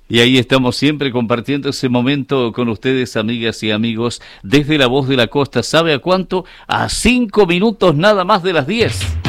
Y ahí estamos siempre compartiendo ese momento con ustedes, amigas y amigos, desde La Voz de la Costa. ¿Sabe a cuánto? A 5 minutos nada más de las 10.